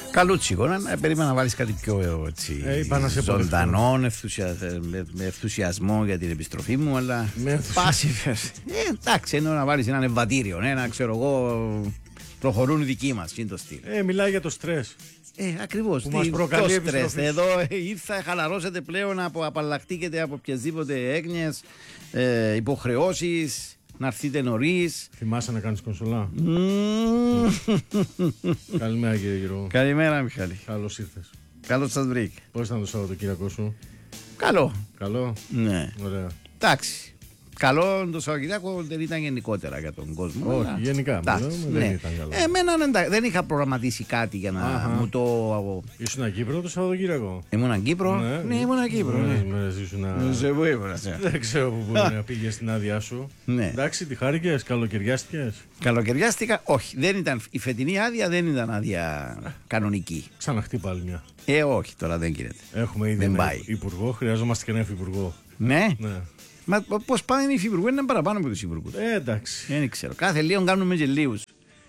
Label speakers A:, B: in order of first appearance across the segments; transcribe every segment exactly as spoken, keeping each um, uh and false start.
A: Καλούτσικο, να περίμενα να βάλεις κάτι πιο έτσι,
B: ε,
A: ζωντανό, ενθουσια... με, με ενθουσιασμό για την επιστροφή μου, αλλά πάση. ε, εντάξει, εννοώ να βάλεις έναν εμβατήριο, ένα ξέρω εγώ, προχωρούν οι δικοί μας, είναι το στυλ.
B: Ε, μιλάει για το στρες.
A: Ε, ακριβώς.
B: Που μας προκαλεί
A: στρες. Εδώ ήρθα, χαλαρώσετε πλέον, από, απαλλαχτήκετε από οποιασδήποτε έγνοιες, ε, υποχρεώσεις. Να έρθετε νωρίς.
B: Θυμάσαι να κάνεις κονσολά. Καλημέρα κύριε Γιώργο.
A: Καλημέρα Μιχάλη.
B: Καλώς ήρθες.
A: Καλώς σας βρήκα.
B: Πώς ήταν το Σαββατοκύριακο σου?
A: Καλό.
B: Καλό.
A: Ναι.
B: Ωραία.
A: Εντάξει. Καλό το Σαββατοκύριακο δεν ήταν γενικότερα για τον κόσμο.
B: Όχι, αλλά... γενικά.
A: Εντάξει,
B: δεν
A: ναι.
B: ήταν καλό.
A: Εμένα δεν είχα προγραμματίσει κάτι για να Αχα. μου το.
B: Ήσουν Κύπρο το Σαββατοκύριακο?
A: Ήμουν Κύπρο. Ναι, ναι ήμουν Κύπρο. Ναι.
B: Ναι.
A: Σε πού ήμουν.
B: Δεν ξέρω πού μπορεί να πήγε στην άδειά σου.
A: Ναι.
B: Εντάξει, τι χάρηκες, καλοκαιριάστηκες?
A: Καλοκαιριάστηκα, όχι. Δεν ήταν, η φετινή άδεια δεν ήταν άδεια κανονική.
B: Ξαναχτύπα άλλη μια.
A: Ε, όχι, τώρα δεν γίνεται.
B: Έχουμε ήδη ένα υπουργό, χρειαζόμαστε και ένα υφυπουργό.
A: Ναι.
B: ναι.
A: Μα πώς πάνε οι υφυπουργοί, είναι παραπάνω από τους υφυπουργούς.
B: Ε, εντάξει.
A: Δεν ξέρω. Κάθε λίγο κάνουμε και λίγους.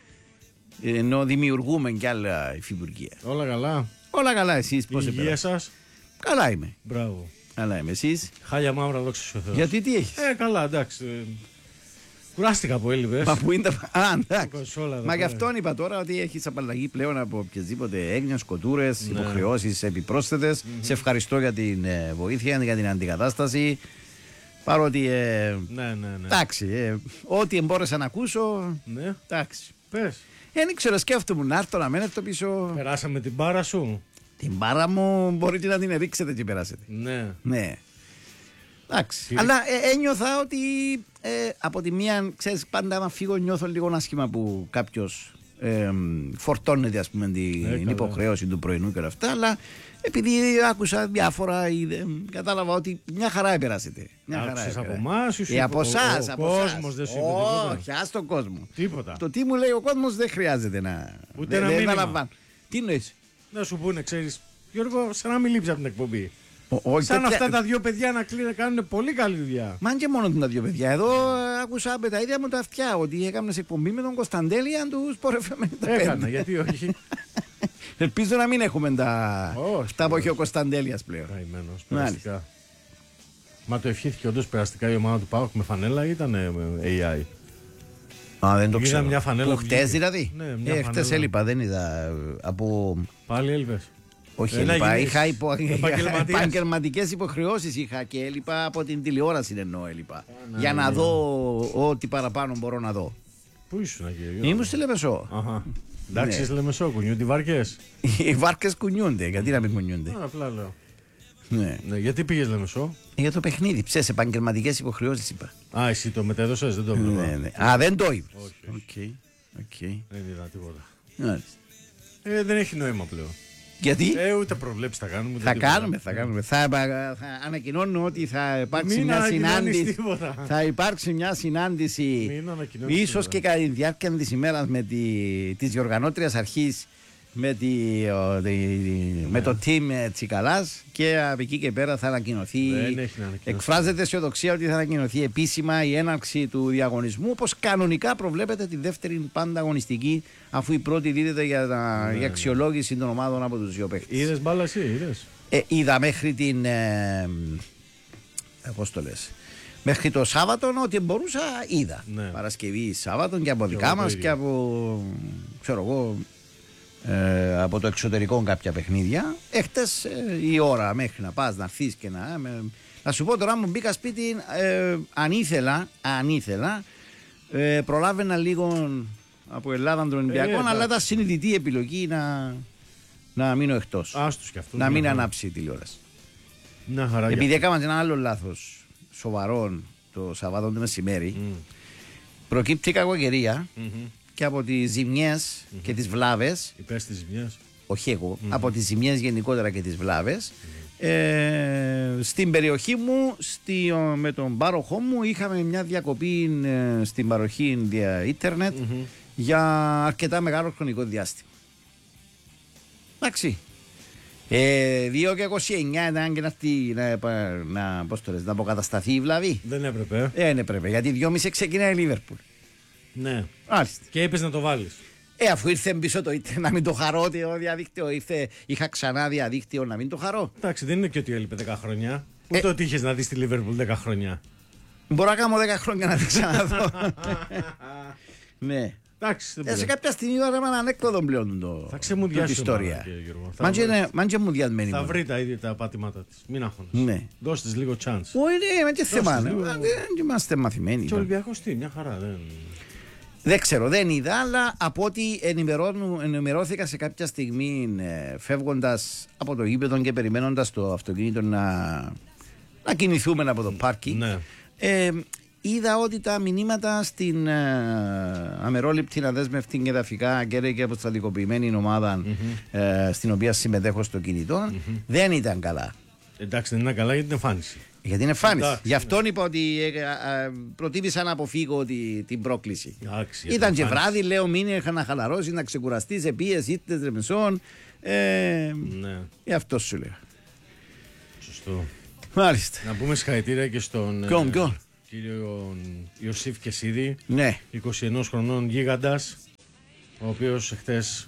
A: Ενώ δημιουργούμε κι άλλα υφυπουργεία.
B: Όλα καλά.
A: Όλα καλά, εσείς πώς
B: επέρασατε? Η υγεία σας?
A: Καλά είμαι.
B: Μπράβο.
A: Καλά είμαι, εσείς?
B: Χάλια μαύρα, δόξα τω Θεώ.
A: Γιατί τι έχεις?
B: Ε, καλά, εντάξει. Κουράστηκα που έλειπες.
A: Μα που είναι τα. Α, εντάξει. Μα γι' αυτόν
B: πέρα.
A: είπα τώρα ότι έχεις απαλλαγή πλέον από οποιασδήποτε έγνοιες, κοτούρες, ναι. υποχρεώσεις επιπρόσθετες. Mm-hmm. Σε ευχαριστώ για την ε, βοήθεια, για την αντικατάσταση. Παρότι. Ε,
B: ναι, ναι, ναι.
A: Εντάξει, ε, ό,τι μπόρεσα να ακούσω.
B: Ναι.
A: Εντάξει.
B: Πες.
A: Δεν ξέρω, σκέφτομαι να έρθω να μένω το πίσω.
B: Περάσαμε την μπάρα σου.
A: Την μπάρα μου μπορείτε να την ρίξετε και περάσετε.
B: Ναι.
A: Ναι. Εντάξει. Τι... Αλλά ε, ένιωθα ότι ε, από τη μία, ξέρεις, πάντα άμα φύγω νιώθω λίγο άσχημα που κάποιος ε, φορτώνεται ας πούμε την ε, υποχρέωση του πρωινού και όλα αυτά. Αλλά επειδή άκουσα διάφορα, είδε, κατάλαβα ότι μια χαρά επεράσετε.
B: Άκουσες από εμάς ή σου
A: ε, από εσάς,
B: ο,
A: από
B: ο κόσμος δεν σου είπε τίποτα?
A: Όχι, ας τον κόσμο.
B: Τίποτα.
A: Το τι μου λέει ο κόσμος δεν χρειάζεται να.
B: Ούτε ένα μήνυμα.
A: Τι εννοείς?
B: Να σου πούνε, ξέρεις, Γιώργο, σαν να μην λείψει από την εκπομπή.
A: Ο, ο,
B: σαν
A: τέτοια...
B: αυτά τα δύο παιδιά να κλείνουν, κάνουν πολύ καλή δουλειά.
A: Μα και μόνο τα δύο παιδιά. Εδώ άκουσα με τα ίδια μου τα αυτιά ότι έκανες εκπομπή με τον Κωνσταντέλη αν του σπορεύαμε τα
B: Έκανα, γιατί όχι.
A: Ελπίζω να μην έχουμε τα
B: oh,
A: αυτά που έχει ο Κωνσταντέλιας πλέον.
B: Καημένος, περαστικά. Μα το ευχήθηκε όντως περαστικά η ομάδα του ΠΑΟΚ με φανέλα ή ήταν έι άι?
A: Α, δεν το ξέρω.
B: Μια φανέλα
A: που χτες δηλαδή?
B: Ναι, μια
A: ε, χτες έλειπα, δεν είδα από...
B: Πάλι έλειπες?
A: Όχι, έλειπα, είχα υπο... επαγγελματικές υποχρεώσεις είχα και έλειπα από την τηλεόραση εννοώ έλειπα. Α, ναι, για ναι, να ναι. δω ό,τι παραπάνω μπορώ να δω.
B: Πού ήσουν κύριε?
A: Ήμουν στη Λεμεσό.
B: Αχα. Εντάξει, ναι. Στη Λεμεσό κουνιούνται οι βάρκες?
A: Οι βάρκες κουνιούνται, γιατί να μην κουνιούνται?
B: Α, απλά λέω.
A: Ναι.
B: Ναι, γιατί πήγες Λεμεσό?
A: Για το παιχνίδι, ψες, επαγγελματικές υποχρεώσεις είπα.
B: Α, εσύ το μετέδωσες, δεν το είπα.
A: Ναι, ναι. Α, δεν το είπες.
B: Όχι.
A: Okay. Okay.
B: Δεν είδα τίποτα.
A: Μάλιστα.
B: Ε, δεν έχει νόημα πλέον.
A: Γιατί?
B: Ε, ούτε προβλέψεις θα κάνουμε.
A: Θα κάνουμε, θα κάνουμε. Θα, θα ανακοινώνω ότι θα υπάρξει
B: Μην
A: μια συνάντηση.
B: Τίποτα.
A: Θα υπάρξει μια συνάντηση. Ίσως και κατά τη διάρκεια της ημέρας με τη, της διοργανώτριας αρχής. Με, τη, ο, τη, ναι. με το team Τσικαλάς και από εκεί και πέρα θα ανακοινωθεί. Εκφράζεται αισιοδοξία ότι θα ανακοινωθεί επίσημα η έναρξη του διαγωνισμού, όπως κανονικά προβλέπεται τη δεύτερη πάντα αγωνιστική, αφού η πρώτη δίδεται για, τα, ναι, για αξιολόγηση ναι. των ομάδων από τους δύο παίκτες.
B: Είδες μπάλα εσύ, είδες?
A: Ε, είδα μέχρι την. Ε, πώς το λες? Μέχρι το Σάββατο ό,τι μπορούσα είδα. Ναι. Παρασκευή, Σάββατο και από δικά μας και από. Ξέρω εγώ. Ε, από το εξωτερικό κάποια παιχνίδια. Έχτες ε, η ώρα μέχρι να πας να έρθεις και να. Ε, με, να σου πω τώρα, μου μπήκα σπίτι. Ε, αν ήθελα, αν ήθελα ε, προλάβαινα λίγο από Ελλάδα των Ολυμπιακών, ε, αλλά ήταν συνειδητή επιλογή να, να μείνω εκτός.
B: Άστος και αυτό.
A: Να μην ανάψει η τηλεόραση.
B: Να χαρά.
A: Επειδή έκανα ένα άλλο λάθος σοβαρό το Σαββάτο το μεσημέρι, mm. προκύπτει κακοκαιρία. Mm-hmm. Και από τις ζημιές mm-hmm. και τις βλάβες.
B: Υπέρ στις ζημιές.
A: Όχι εγώ. Mm-hmm. Από τις ζημιές γενικότερα και τις βλάβες. Mm-hmm. Ε, στην περιοχή μου, στη, με τον πάροχό μου, είχαμε μια διακοπή ε, στην παροχή δια ίντερνετ mm-hmm. για αρκετά μεγάλο χρονικό διάστημα. Εντάξει. Ε, δύο και είκοσι εννιά ήταν και να, να, να, πώς το λες, να αποκατασταθεί η βλαβή.
B: Δεν έπρεπε.
A: Δεν έπρεπε. Γιατί δυόμιση ξεκινάει η Λίβερπουλ.
B: Ναι.
A: Άλιστα.
B: Και είπες να το βάλεις.
A: Ε, αφού ήρθε πίσω το είτε να μην το χαρώ το διαδίκτυο, ήρθε, είχα ξανά διαδίκτυο να μην το χαρώ.
B: Εντάξει, δεν είναι και ότι έλειπε δέκα χρόνια. Ούτε ε, ότι είχε να δει τη Λίβερπουλ δέκα χρόνια.
A: Μπορώ να κάνω δέκα χρόνια να την ξαναδώ. Ναι.
B: Εντάξει,
A: ε, σε κάποια στιγμή θα είμαι ανέκδοτο πλέον το,
B: θα ξεμουδιάσει
A: την ιστορία. Μαν και μουδιασμένη.
B: Θα βρει τα ίδια τα πατήματά τη. Μην αγχώνεσαι.
A: Ναι.
B: Δώστε της λίγο chance.
A: Όχι, ναι, με και θέμα. Δεν είμαστε μαθημένοι.
B: Και ο Ολυμπιακός τι, μια χαρά. Δεν...
A: δεν ξέρω, δεν είδα, αλλά από ό,τι ενημερώθηκα σε κάποια στιγμή φεύγοντας από το γήπεδο και περιμένοντας το αυτοκίνητο να, να κινηθούμε από το πάρκινγκ.
B: Ναι.
A: Ε, είδα ότι τα μηνύματα στην ε, αμερόληπτη, αδέσμευτη και εδαφικά και αποστρατικοποιημένη ομάδα mm-hmm. ε, στην οποία συμμετέχω στο κινητό mm-hmm. δεν ήταν καλά.
B: Εντάξει, δεν ήταν καλά για την εμφάνιση.
A: Για την εμφάνιση. Εντάξει, γι' αυτό ναι. είπα ότι ε, ε, προτίμησα να αποφύγω τη, την πρόκληση.
B: Εντάξει,
A: ήταν και βράδυ, λέω μήνυ, είχα να χαλαρώσει, να ξεκουραστεί σε πίεση, είτε τρεμεσών. Ε, ναι. Γι' αυτό σου λέω.
B: Σωστό.
A: Μάλιστα.
B: Να πούμε συγχαρητήρια και στον
A: Κον, ε, κον.
B: κύριο Ιωσήφ Κεσίδη,
A: ναι.
B: είκοσι ένα χρονών γίγαντας, ο οποίος χτες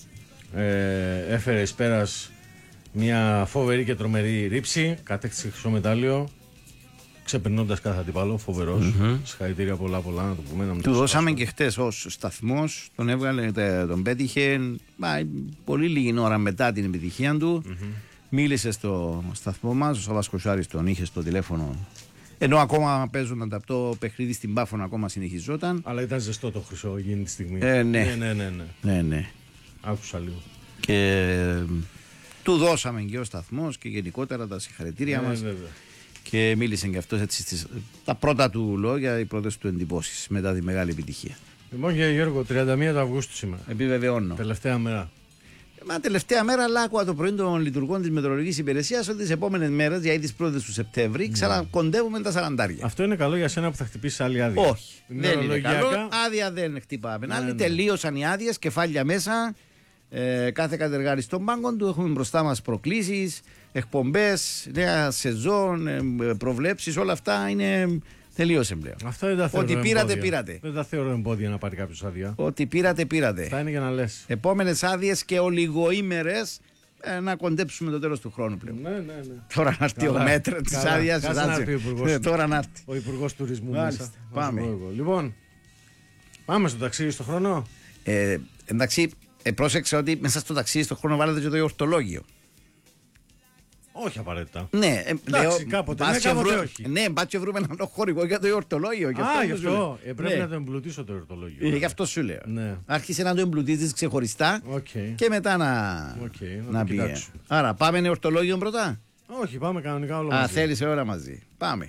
B: ε, έφερε εις πέρας μια φοβερή και τρομερή ρήψη, κατέκτησε χρυσό μετάλλιο, ξεπερνώντας κάθε αντίπαλο, φοβερός. Mm-hmm. Συγχαρητήρια πολλά πολλά να το πούμε. Να
A: του δώσαμε και χτες ως σταθμός, τον έβγαλε, τον πέτυχε, μα, πολύ λίγη ώρα μετά την επιτυχία του. Mm-hmm. Μίλησε στο σταθμό μας, ο Σάββας Κοσάρης τον είχε στο τηλέφωνο. Ενώ ακόμα παίζονταν τα το παιχνίδι στην Πάφων, ακόμα συνεχιζόταν.
B: Αλλά ήταν ζεστό το χρυσό εκείνη τη στιγμή.
A: Ε, ναι.
B: Ναι, ναι, ναι, ναι.
A: ναι, ναι.
B: Άκουσα λίγο.
A: Και του δώσαμε και ο σταθμός και γενικότερα τα συγχαρητήρια
B: ναι,
A: μας.
B: Βέβαια.
A: Και μίλησε και αυτός έτσι στις, τα πρώτα του λόγια, οι πρώτες του εντυπώσεις μετά τη μεγάλη επιτυχία.
B: Λοιπόν, και Γιώργο, τριάντα μία του Αυγούστου σήμερα.
A: Επιβεβαιώνω.
B: Τελευταία μέρα.
A: Μα τελευταία μέρα, αλλά άκουγα το πρωί των λειτουργών τη Μετεωρολογικής Υπηρεσίας ότι τις επόμενες μέρες, δηλαδή τις πρώτες του Σεπτέμβρη, mm. ξανακοντεύουμε τα σαραντάρια.
B: Αυτό είναι καλό για σένα που θα χτυπήσει άλλη άδεια.
A: Όχι. Δεν είναι καλό. Άδεια δεν χτυπάμε. Ναι, άλλοι ναι. τελείωσαν οι άδειες, κεφάλια μέσα. Ε, κάθε κατεργάρι στον πάγκο του έχουμε μπροστά μας προκλήσεις, εκπομπές, νέα σεζόν, ε, προβλέψεις, όλα αυτά είναι. Τελείωσε πλέον.
B: Αυτό δεν τα θεωρώ.
A: Ότι πήρατε,
B: εμπόδια.
A: πήρατε.
B: Δεν τα θεωρώ εμπόδια να πάρει κάποιο άδεια.
A: Ότι πήρατε, πήρατε.
B: Θα είναι για να λες.
A: Επόμενες άδειες και ολιγοήμερες ε, να κοντέψουμε το τέλος του χρόνου πλέον.
B: Ναι, ναι, ναι.
A: Τώρα να έρθει ο μέτρο τη άδεια. Τώρα να έρθει.
B: Ο Υπουργός Τουρισμού.
A: Μάλιστα.
B: Μέσα.
A: Πάμε.
B: Λοιπόν, πάμε στο ταξίδι στο χρόνο.
A: Ε, εντάξει, ε, πρόσεξε ότι μέσα στο ταξίδι στο χρόνο βάλετε και το εορτολόγιο.
B: Όχι απαραίτητα.
A: Ναι,
B: εντάξει, κάποτε, ναι, κάποτε βρου... όχι.
A: Ναι, μπα και βρούμε έναν χορηγό για το εορτολόγιο.
B: Α, γι' αυτό. Ε, πρέπει ναι. να το εμπλουτίσω το εορτολόγιο.
A: Ε, γι' αυτό σου λέω.
B: Ναι.
A: Άρχισε να το εμπλουτίζεις ξεχωριστά
B: okay.
A: και μετά να,
B: okay,
A: να, να πει. Άρα, πάμε εορτολόγιο πρώτα.
B: Όχι, πάμε κανονικά όλο
A: Α,
B: μαζί.
A: θέλεις ώρα μαζί. Πάμε.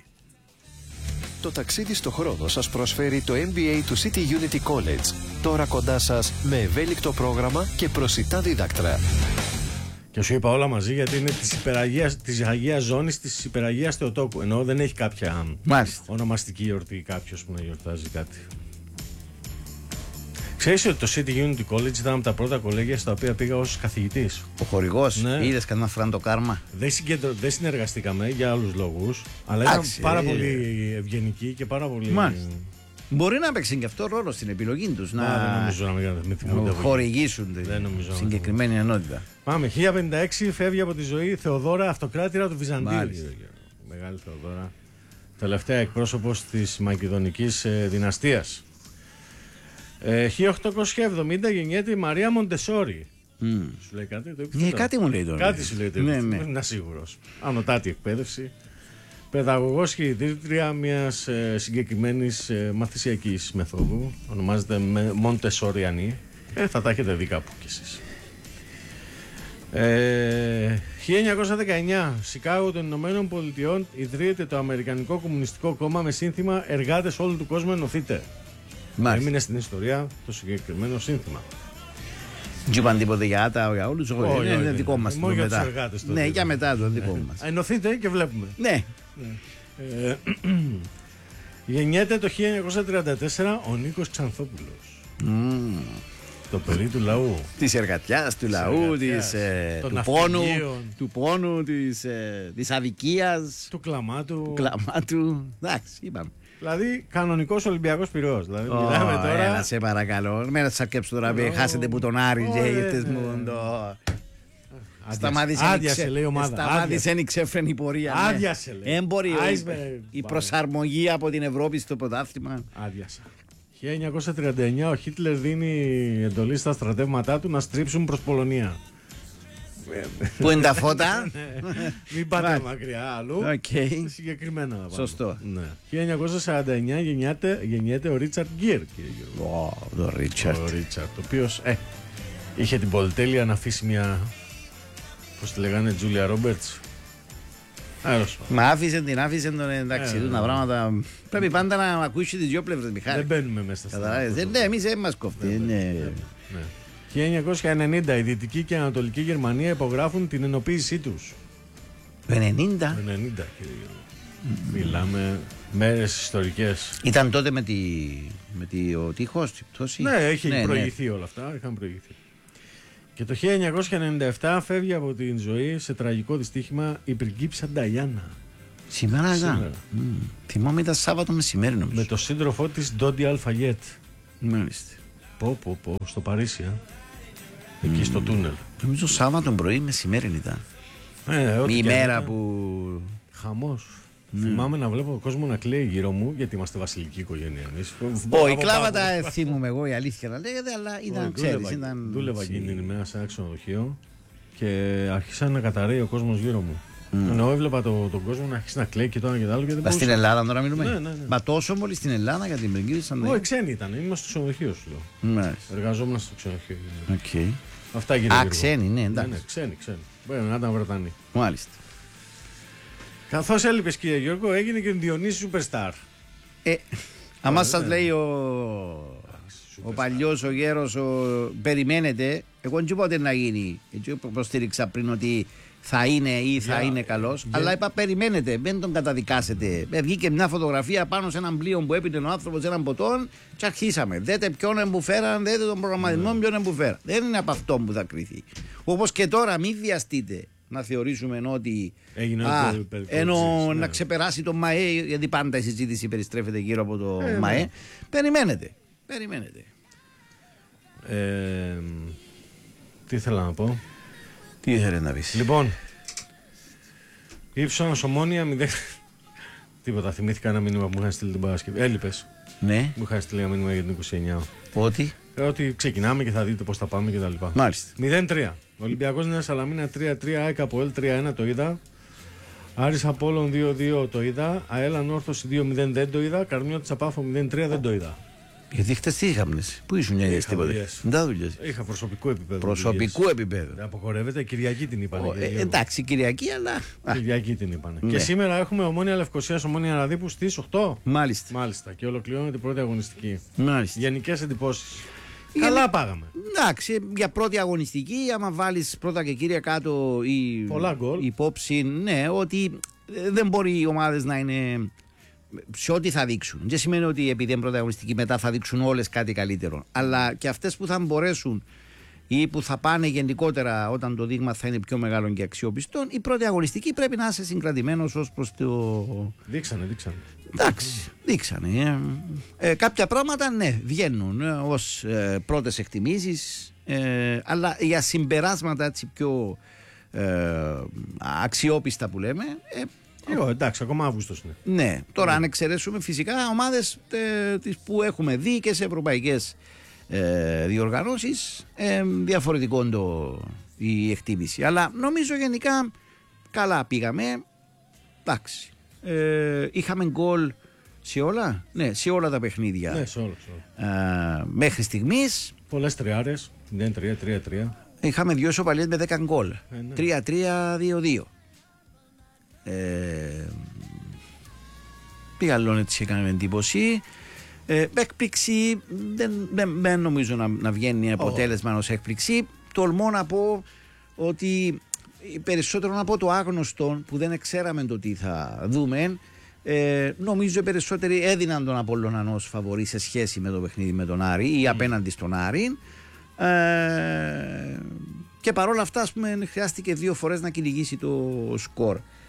C: Το ταξίδι στο χρόνο σας προσφέρει το εμ μπι έι του City Unity College. Τώρα κοντά σας με ευέλικτο πρόγραμμα και προσιτά δίδακτρα.
B: Και σου είπα όλα μαζί γιατί είναι της υπεραγίας, της Αγίας Ζώνης, της υπεραγίας Θεοτόκου. Ενώ δεν έχει κάποια
A: Μάλιστα.
B: ονομαστική γιορτή κάποιος που να γιορτάζει κάτι. Ξέρεις ότι το City Unity College ήταν από τα πρώτα κολέγια στα οποία πήγα ως καθηγητής.
A: Ο χορηγός,
B: ναι.
A: είδες κανένα φράντο κάρμα.
B: Δεν, συγκεντρω... δεν συνεργαστήκαμε για άλλους λόγους, αλλά ήταν Άξι, πάρα ε... πολύ ευγενική και πάρα πολύ.
A: Μάλιστα. Μπορεί να παίξει και αυτό ρόλο στην επιλογή τους.
B: Να, να... δεν νομίζω να μην
A: χορηγήσουν την συγκεκριμένη ενότητα.
B: Πάμε. χίλια πενήντα έξι φεύγει από τη ζωή Θεοδώρα, αυτοκράτηρα του Βυζαντίου. Μεγάλη Θεοδώρα. Τελευταία εκπρόσωπος της Μακεδονικής ε, δυναστείας. Ε, χίλια οκτακόσια εβδομήντα γεννιέται η Μαρία Μοντεσόρι. Mm. Σου λέει κάτι, το
A: ναι, κάτι μου λέει τώρα.
B: Κάτι σου λέει το ναι, ναι. Είναι σίγουρος. Ανωτάτη εκπαίδευση. Παιδαγωγός και ιδρύτρια μιας ε, συγκεκριμένης ε, μαθησιακής μεθόδου. Ονομάζεται Μοντεσόριανή. Ε, θα τα έχετε δει κάπου κι εσείς. Ε, χίλια εννιακόσια δεκαεννιά, Σικάγο των Ηνωμένων Πολιτειών, ιδρύεται το Αμερικανικό Κομμουνιστικό Κόμμα με σύνθημα «Εργάτες όλου του κόσμου ενωθείτε». Έμεινε στην ιστορία το συγκεκριμένο σύνθημα.
A: Δεν είπαν τίποτε για άτα, για όλους. Όχι, είναι δικό μας.
B: Μόνο για τους εργάτες.
A: Ναι, για μετά το δικό μας.
B: Ενωθείτε και βλέπουμε.
A: Ναι.
B: Ε, γεννιέται το χίλια εννιακόσια τριάντα τέσσερα ο Νίκος Ξανθόπουλος.
A: Mm.
B: Το παιδί του λαού.
A: Της εργατιάς, του λαού, της, ε, του, πόνου, του πόνου, της, ε, της αδικίας.
B: Του κλαμάτου.
A: Του κλαμάτου. Εντάξει, είπαμε.
B: Δηλαδή, κανονικός Ολυμπιακός Πειραιώς. Δηλαδή, oh, μιλάμε τώρα.
A: Έλα, σε παρακαλώ. Μην σας αρκέψω τώρα, oh, χάσετε που τον Άρη και ήρθες μου.
B: Άδειασε, λέει η ομάδα.
A: Σταμάτησε η ξέφρενη πορεία.
B: Άδειασε, λέει.
A: Έμπορη η προσαρμογή από την Ευρώπη στο πρωτάθλημα.
B: Άδειασα. χίλια εννιακόσια τριάντα εννιά ο Χίτλερ δίνει εντολή στα στρατεύματά του να στρίψουν προς Πολωνία.
A: Πού είναι τα φώτα?
B: Μην πάτε μακριά αλλού.
A: Okay.
B: Συγκεκριμένα.
A: Σωστό.
B: Ναι. χίλια εννιακόσια σαράντα εννιά γεννιέται, γεννιέται ο Ρίτσαρντ Γκίρ.
A: Oh, ο Ρίτσαρντ.
B: Ο Ρίτσαρντ, ο οποίος ε, είχε την πολυτέλεια να αφήσει μια. Πώς τη λέγανε, Τζούλια Ρόμπερτς.
A: Μα άφησε την, άφησε τον εντάξει, τα πράγματα. Πρέπει πάντα να ακούσει τις δυο πλευρές, Μιχάλη.
B: Δεν μπαίνουμε μέσα στα
A: Δεν ναι, εμείς δεν μας κοφτεί.
B: χίλια εννιακόσια ενενήντα η Δυτική και η Ανατολική Γερμανία υπογράφουν την ενοποίησή τους.
A: ενενήντα
B: ενενήντα κύριε Γιώργο. Μιλάμε μέρες ιστορικές.
A: Ήταν τότε με, τη, με τη, ο τείχος, τη πτώση.
B: Ναι, έχει ναι, προηγηθεί ναι. όλα αυτά. Είχαν προηγηθεί. Και το χίλια εννιακόσια ενενήντα επτά φεύγει από την ζωή σε τραγικό δυστύχημα η πριγκίψα Νταϊάννα.
A: Σήμερα ήταν. Mm. Θυμάμαι ήταν Σάββατο μεσημέρι νομίζω.
B: Με το σύντροφό της Ντόντι Αλφαγιέτ.
A: Μάλιστα.
B: Πω πω πω, στο Παρίσι, α. Εκεί mm. στο τούνελ.
A: Νομίζω Σάββατο πρωί μεσημέρι ήταν.
B: Ε,
A: η ημέρα που...
B: Χαμός. Mm. Θυμάμαι να βλέπω κόσμο να κλαίει γύρω μου, γιατί είμαστε βασιλική οικογένεια εμείς.
A: Όχι, κλάματα θυμούμαι εγώ, η αλήθεια να λέγεται, αλλά ήταν, ξέρεις, ήταν...
B: Δούλευα εκείνη την ημέρα σε ένα ξενοδοχείο και άρχισα να καταραίει ο κόσμος γύρω μου. Mm. Ενώ έβλεπα το, τον κόσμο να αρχίσει να κλαίει και το ένα και το άλλο. Και δεν
A: στην Ελλάδα τώρα μιλούμε.
B: Ναι, ναι, ναι.
A: Μα τόσο μόλις στην Ελλάδα για την πριγκίψα.
B: Όχι, ξένοι ήταν. Ήμουν στο ξενοδοχείο σου λέω.
A: Ναι.
B: Εργαζόμουν στο ξενοδοχείο.
A: Okay.
B: Αυτά κύριε.
A: Α, ξένοι, ναι, εντάξει.
B: Ναι, ναι, ξένοι, ξένοι. Μπορεί να ήταν Βρετανοί.
A: Μάλιστα.
B: Καθώς έλειπες κύριε Γιώργο, έγινε και ο Διονύσης Superstar.
A: Ε, άμα σας λέει ο, ο παλιός, ο γέρος, ο... περιμένετε, εγώ δεν είπα ότι να γίνει. Έτσι προστήριξα πριν ότι θα είναι ή θα yeah. είναι καλός, yeah. αλλά είπα περιμένετε, δεν τον καταδικάσετε. Βγήκε μια φωτογραφία πάνω σε έναν πλοίο που έπινε ο άνθρωπος έναν ποτόν και αρχίσαμε. Δέτε ποιον εμπουφέραν, δέτε τον προγραμματισμό yeah. ποιον εμπουφέραν. Δεν είναι από αυτό που θα κριθεί. Όπως και τώρα, μην βιαστείτε να θεωρήσουμε ότι
B: έγινε
A: α,
B: το
A: ενώ
B: ναι.
A: να ξεπεράσει το ΜΑΕ, γιατί πάντα η συζήτηση περιστρέφεται γύρω από το ε, ΜΑΕ. Ναι. Περιμένετε. Περιμένετε.
B: Ε, τι ήθελα να πω.
A: Τι ήθελε να πεις.
B: Λοιπόν, Ύψωνας Ομόνια μηδέν. Τίποτα, θυμήθηκα ένα μήνυμα που μου είχαν στείλει την Παρασκευή. Έλειπες.
A: Ναι.
B: Μου είχαν στείλει ένα μήνυμα για την είκοσι εννιά.
A: Ότι.
B: Ε, ότι ξεκινάμε και θα δείτε πώς θα πάμε κτλ.
A: Μάλιστα.
B: μηδέν τρία. Ολυμπιακός Νέα Σαλαμίνα τρία τρία, ΑΕΚ Αποέλ τρία ένα το είδα. Άρης Απόλλων δύο δύο το είδα. ΑΕΛ Ανόρθωση δύο μηδέν δεν το είδα. Καρμιώτης Απάφο μηδέν τρία δεν το είδα.
A: Γιατί χτες τι είχαμε, πού ήσουν για είδες τίποτε. Δεν δουλειές.
B: Είχα προσωπικό επίπεδο.
A: Προσωπικού επίπεδο.
B: Δεν αποχωρεύεται, Κυριακή την είπανε.
A: Ε, εντάξει, Κυριακή, αλλά.
B: Κυριακή την είπανε. Ναι. Και σήμερα έχουμε Ομόνια Λευκοσίας, Ομόνια Ραδίπου στις οκτώ.
A: Μάλιστα.
B: Μάλιστα. Και ολοκληρώνεται η πρώτη αγωνιστική.
A: Μάλιστα.
B: Γενικές εντυπώσεις. Καλά πάγαμε.
A: Εντάξει, για πρώτη αγωνιστική, άμα βάλεις πρώτα και κύρια κάτω η υπόψη, ναι, ότι δεν μπορεί οι ομάδες να είναι σε ό,τι θα δείξουν. Δεν σημαίνει ότι επειδή είναι πρώτη αγωνιστική μετά θα δείξουν όλες κάτι καλύτερο. Αλλά και αυτές που θα μπορέσουν ή που θα πάνε γενικότερα όταν το δείγμα θα είναι πιο μεγάλο και αξιόπιστο, η πρώτη αγωνιστική πρέπει να είσαι συγκρατημένος ως προς το.
B: Δείξανε, δείξανε.
A: Εντάξει, δείξανε. Ε, ε, κάποια πράγματα ναι, βγαίνουν ε, ως ε, πρώτες εκτιμήσεις, ε, αλλά για συμπεράσματα έτσι πιο ε, αξιόπιστα που λέμε. Ε,
B: Εγώ, εντάξει, ακόμα Αύγουστος είναι.
A: Ναι, τώρα ναι. Αν εξαιρέσουμε φυσικά ομάδες ε, τις που έχουμε δει και σε ευρωπαϊκές ε, διοργανώσεις, ε, διαφορετικό το, η εκτίμηση. Αλλά νομίζω γενικά καλά πήγαμε. Εντάξει. Ε, είχαμε γκολ σε όλα, ναι, σε όλα τα παιχνίδια.
B: Ναι, σε όλα. Σε όλα.
A: Ε, μέχρι στιγμής.
B: Πολλές τριάρες, μηδέν τρία τρία τρία.
A: Είχαμε δύο ισοπαλίες με δέκα γκολ. Ε, ναι. τρία τρία δύο δύο. Ε, πήγα έτσι έκανε εντύπωση. Ε, έκπληξη δεν, δεν, δεν νομίζω να, να βγαίνει αποτέλεσμα ως έκπληξη. Τολμώ να πω ότι περισσότερο να πω το άγνωστο που δεν ξέραμε το τι θα δούμε. Ε, νομίζω οι περισσότεροι έδιναν τον Απόλλωνα ως φαβορί σε σχέση με το παιχνίδι με τον Άρη ή απέναντι στον Άρη. Ε, και παρόλα αυτά ας πούμε, χρειάστηκε δύο φορές να κυνηγήσει το σκορ.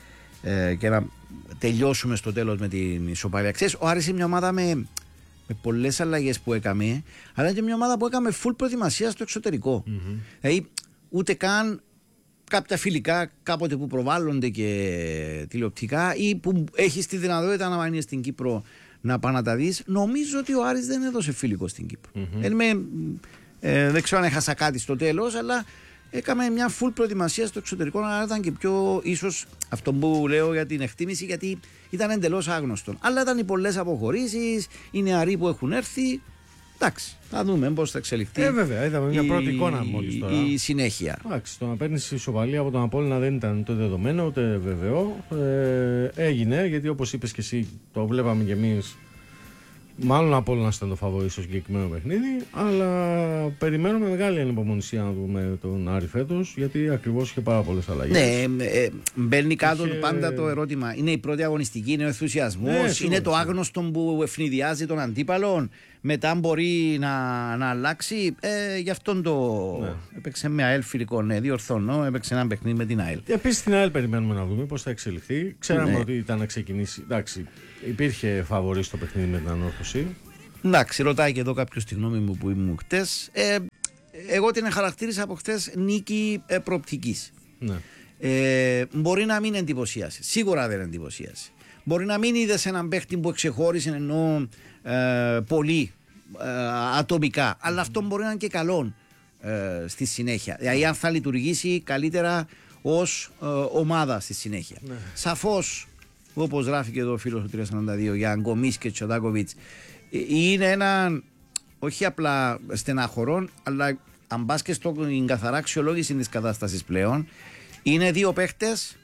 A: ε, και να τελειώσουμε στο τέλος με την ισοπαλία. Ξέρεις, ο Άρης είναι μια ομάδα με, με πολλές αλλαγές που έκαμε, αλλά είναι και μια ομάδα που έκαμε full προετοιμασία στο εξωτερικό. Mm-hmm. Δηλαδή, ούτε καν κάποια φιλικά κάποτε που προβάλλονται και τηλεοπτικά ή που έχει τη δυνατότητα να πάνε στην Κύπρο να πάνε να τα δεις. Νομίζω ότι ο Άρης δεν έδωσε φιλικό στην Κύπρο. Mm-hmm. Έλμε, ε, δεν ξέρω αν έχασα κάτι στο τέλος, αλλά έκαμε μια full προετοιμασία στο εξωτερικό, αλλά ήταν και πιο ίσως αυτό που λέω για την εκτίμηση, γιατί ήταν εντελώς άγνωστο. Αλλά ήταν οι πολλές αποχωρήσεις, οι νεαροί που έχουν έρθει. Εντάξει, θα δούμε πώς θα εξελιχθεί.
B: Ε, βέβαια, είδαμε μια πρώτη εικόνα μόλις τώρα.
A: Η συνέχεια.
B: Εντάξει, το να παίρνεις ισοπαλία από τον Απόλλωνα δεν ήταν ούτε δεδομένο ούτε βεβαιό. Ε, έγινε, γιατί όπως είπες και εσύ, το βλέπαμε κι εμείς. Μάλλον ο Απόλλωνας ήταν το φαβορί στο συγκεκριμένο παιχνίδι, αλλά περιμένουμε μεγάλη ανυπομονησία να δούμε τον Άρη φέτος, γιατί ακριβώς είχε πάρα πολλές αλλαγές.
A: Ναι, ε, μπαίνει κάτω είχε... πάντα το ερώτημα. Είναι η πρώτη αγωνιστική, είναι ο ενθουσιασμός, ναι, είναι το άγνωστο που ευνηδιάζει τον αντίπαλο, μετά μπορεί να, να αλλάξει. Ε, γι' αυτόν το. Ναι. Έπαιξε με ΑΕΛ φιλικό, ναι, διορθώνω, έπαιξε ένα παιχνίδι με την ΑΕΛ.
B: Επίσης την ΑΕΛ περιμένουμε να δούμε πώς θα εξελιχθεί. Ξέραμε ναι. ότι ήταν να ξεκινήσει. Εντάξει, υπήρχε φαβορί στο παιχνίδι με την Ανόρθωση.
A: Εντάξει, ρωτάει και εδώ κάποιο τη γνώμη μου που ήμουν χτες. Ε, εγώ την χαρακτήρισα από χτες νίκη ε, προοπτικής. Ναι. Ε, μπορεί να μην εντυπωσίασε. Σίγουρα δεν εντυπωσίασε. Μπορεί να μην είδε έναν παίχτη που εξεχώρισε ενώ ε, πολύ ε, ατομικά. Αλλά αυτό μπορεί να είναι και καλό ε, στη συνέχεια. Δηλαδή, αν θα λειτουργήσει καλύτερα ως ε, ομάδα στη συνέχεια. Ναι. Σαφώς, όπως γράφει και εδώ ο φίλος του τριακόσια σαράντα δύο για Γκομής και Τσοτάκοβιτς, είναι ένα όχι απλά στεναχωρών, αλλά αν πας και στην καθαρά αξιολόγηση της κατάστασης πλέον, είναι δύο παίχτες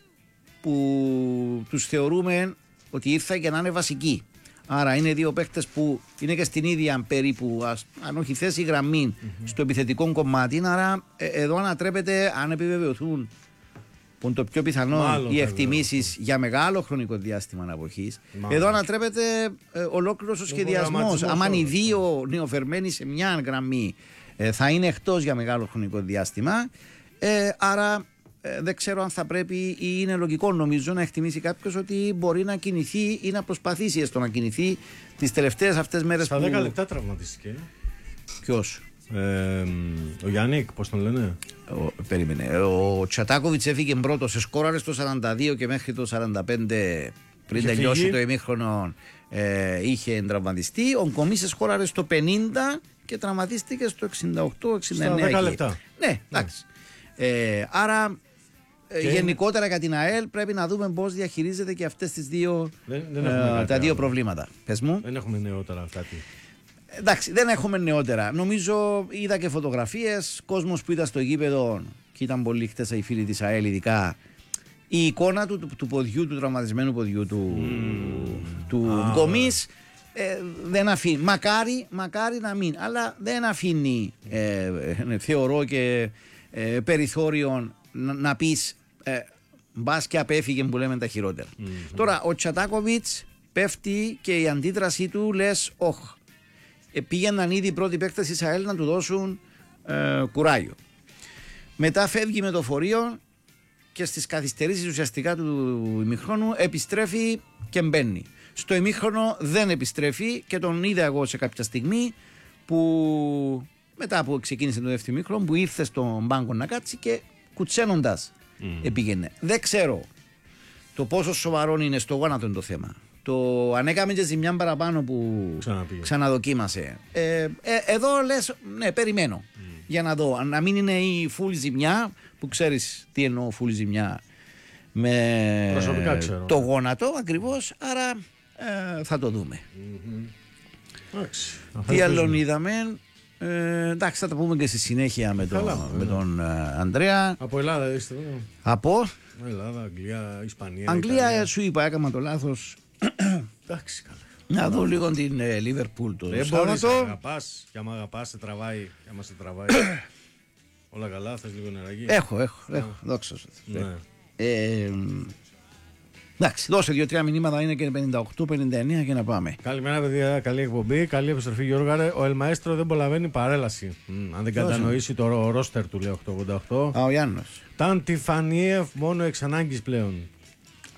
A: που τους θεωρούμε ότι ήρθαν για να είναι βασικοί. Άρα είναι δύο παίχτες που είναι και στην ίδια περίπου, αν όχι θέση γραμμή, mm-hmm. στο επιθετικό κομμάτι. Άρα ε, εδώ ανατρέπεται, αν επιβεβαιωθούν που είναι το πιο πιθανό, μάλλον, οι εκτιμήσεις για μεγάλο χρονικό διάστημα αναποχής, εδώ ανατρέπεται ε, ολόκληρος ο σχεδιασμός. Αν οι δύο νεοφερμένοι σε μια γραμμή ε, θα είναι εκτός για μεγάλο χρονικό διάστημα, ε, άρα ε, δεν ξέρω αν θα πρέπει ή είναι λογικό, νομίζω, να εκτιμήσει κάποιος ότι μπορεί να κινηθεί ή να προσπαθήσει έστω να κινηθεί τις τελευταίες αυτές μέρες.
B: Στα που... δέκα λεπτά τραυματίστηκε.
A: Ποιος?
B: Ε, ο Γιάννικ, πώς τον λένε?
A: Ο, περίμενε. Ο Τσοτάκοβιτς έφυγε πρώτος, σκόραρε στο σαράντα δύο και μέχρι το σαράντα πέντε πριν είχε τελειώσει φύγει. Το ημίχρονο ε, είχε τραυματιστεί. Ο Γκομής σκόραρε στο πενήντα και τραυματίστηκε στο εξήντα οκτώ εξήντα εννέα.
B: Στα δέκα λεπτά.
A: Ναι, εντάξει. Ναι. Ε, άρα και γενικότερα για την ΑΕΛ πρέπει να δούμε πώς διαχειρίζεται και αυτές τις δύο,
B: δεν, δεν
A: ε, τα δύο προβλήματα. Πες μου.
B: Δεν έχουμε νεότερα κάτι.
A: Εντάξει, δεν έχουμε νεότερα. Νομίζω είδα και φωτογραφίες, κόσμος που ήταν στο γήπεδο και ήταν πολύ χτες οι φίλοι της ΑΕΛ ειδικά. Η εικόνα του, του, του ποδιού, του τραυματισμένου ποδιού του, mm. του ah, Γκομής ε, δεν αφήνει. Μακάρι, μακάρι να μην, αλλά δεν αφήνει ε, ε, θεωρώ και ε, περιθώριο να, να πεις ε, μπας και απέφυγε που λέμε τα χειρότερα. Mm-hmm. Τώρα ο Τσοτάκοβιτς πέφτει και η αντίδρασή του λες όχ. Ε, πήγαιναν ήδη οι πρώτοι παίκτες της ΑΕΛ να του δώσουν ε, κουράγιο. Μετά φεύγει με το φορείο και στις καθυστερήσεις ουσιαστικά του ημιχρόνου επιστρέφει και μπαίνει. Στο ημίχρονο δεν επιστρέφει και τον είδα εγώ σε κάποια στιγμή που μετά που ξεκίνησε το δεύτερο ημίχρονο που ήρθε στον μπάγκο να κάτσει και κουτσένοντας mm. επήγαινε. Δεν ξέρω το πόσο σοβαρό είναι στο γόνατο το θέμα. Το αν έκαμε και ζημιά παραπάνω που Ξαναπήγε. ξαναδοκίμασε. Ε, ε, εδώ λες, ναι, περιμένω mm. για να δω. Να μην είναι η full ζημιά, που ξέρεις τι εννοώ full ζημιά με
B: προσωπικά ξέρω.
A: Το γόνατο ακριβώς, άρα ε, θα το δούμε.
B: Mm-hmm.
A: Τι άλλον είδαμε. Ε, εντάξει, θα τα πούμε και στη συνέχεια με, Καλά, το, με τον ε, Ανδρέα.
B: Από Ελλάδα είστε εδώ.
A: Από
B: Ελλάδα, Αγγλία, Ισπανία.
A: Αγγλία, Ιταλία. Σου είπα, έκανα το λάθος.
B: Εντάξει, καλά.
A: Να δω λίγο την Λίβερπουλ το
B: δεν μπορείς να αγαπάς, και άμα αγαπάς σε τραβάει, και άμα σε τραβάει όλα καλά, θες λίγο νεράκι?
A: Έχω, έχω, έχω, δόξα σου. Ναι. Ε, εντάξει, δώσε δύο-τρία μηνύματα, είναι και πενήντα οκτώ πενήντα εννέα και να πάμε.
B: Καλημέρα παιδιά, καλή εκπομπή, καλή επιστροφή Γιώργαρε. Ο Ελμαέστρο δεν προλαβαίνει παρέλαση. Mm, αν δεν κατανοήσει το ρόστερ του, λέει οκτακόσια ογδόντα οκτώ.
A: Α, ο Γιάννος.
B: Ταν Τιφανιέφ μόνο εξ ανάγκης πλέον.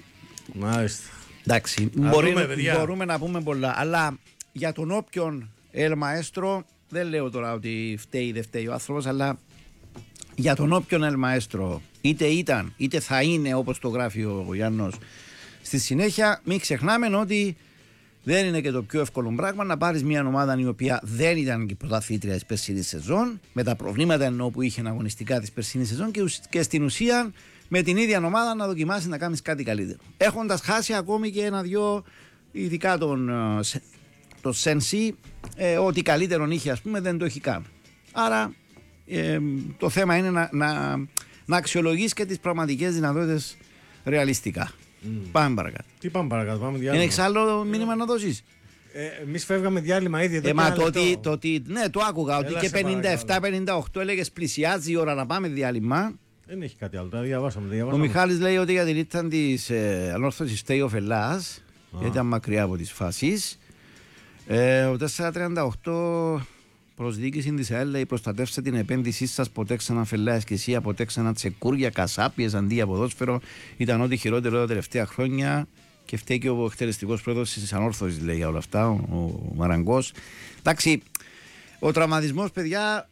B: Μάλιστα.
A: Εντάξει, μπορεί, μπορούμε να πούμε πολλά. Αλλά για τον όποιον El Maestro, δεν λέω τώρα ότι φταίει ή δεν φταίει ο άνθρωπος, αλλά για τον όποιον El Maestro είτε ήταν είτε θα είναι, όπως το γράφει ο Γιάννος στη συνέχεια, μην ξεχνάμε ότι δεν είναι και το πιο εύκολο πράγμα να πάρεις μια ομάδα η οποία δεν ήταν και πρωταθλήτρια της περσινής σεζόν, με τα προβλήματα εννοώ που είχε αγωνιστικά της περσινής σεζόν, και, και στην ουσία με την ίδια ομάδα να δοκιμάσει να κάνεις κάτι καλύτερο. Έχοντας χάσει ακόμη και ένα-δυο, ειδικά τον, τον Σένσι, ε, ό,τι καλύτερον είχε, ας πούμε, δεν το έχει κάνει. Άρα ε, το θέμα είναι να, να, να αξιολογείς και τις πραγματικές δυνατότητες ρεαλιστικά. Mm. Πάμε παρακάτω.
B: Τι πάμε παρακάτω, πάμε διάλειμμα.
A: Έχεις άλλο μήνυμα να δώσεις?
B: Ε, εμείς φεύγαμε διάλειμμα ήδη.
A: Ε, μα το ότι, το ότι, ναι, το άκουγα. Έλα, ότι και πενήντα επτά πενήντα οκτώ έλεγες πλησιάζει η ώρα να πάμε διάλειμμα.
B: Δεν έχει κάτι άλλο, τα διαβάσαμε. διαβάσαμε.
A: Ο Μιχάλης λέει ότι για την ήττα της ε, ανόρθωσης Stay of Ελλάς, γιατί ήταν μακριά από τις φάσεις. Ε, ο τέσσερα τριάντα οκτώ προσδιοίκηση της ΑΕΛ λέει: προστατεύστε την επένδυσή σας. Ποτέ ξανά φελάες και εσύ, ποτέ ξανά τσεκούρια, κασάπιες αντί για ποδόσφαιρο. Ήταν ό,τι χειρότερο τα τελευταία χρόνια. Και φταίει και ο εκτελεστικός πρόεδρος της ανόρθωσης, λέει, για όλα αυτά, ο, ο Μαραγκός. Εντάξει, ο τραυματισμός, παιδιά,